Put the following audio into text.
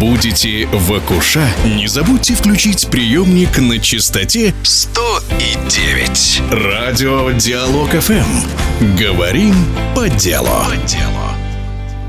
Будете вокуша? Не забудьте включить приемник на частоте 100,9. Радио Диалог ФМ. Говорим по делу.